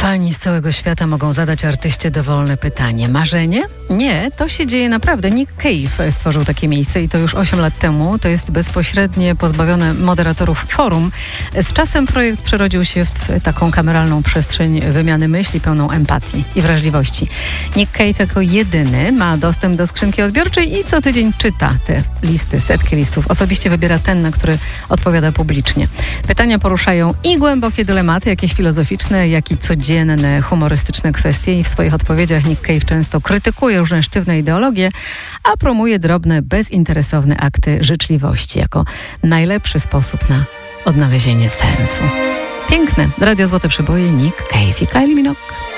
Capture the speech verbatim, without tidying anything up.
Fani z całego świata mogą zadać artyście dowolne pytanie. Marzenie? Nie, to się dzieje naprawdę. Nick Cave stworzył takie miejsce i to już osiem lat temu. To jest bezpośrednie, pozbawione moderatorów forum. Z czasem projekt przerodził się w taką kameralną przestrzeń wymiany myśli, pełną empatii i wrażliwości. Nick Cave jako jedyny ma dostęp do skrzynki odbiorczej i co tydzień czyta te listy, setki listów. Osobiście wybiera ten, na który odpowiada publicznie. Pytania poruszają i głębokie dylematy, jakieś filozoficzne, jak i codzienne, humorystyczne kwestie i w swoich odpowiedziach Nick Cave często krytykuje różne sztywne ideologie, a promuje drobne, bezinteresowne akty życzliwości jako najlepszy sposób na odnalezienie sensu. Piękne. Radio Złote Przeboje, Nick Cave i Kylie Minogue.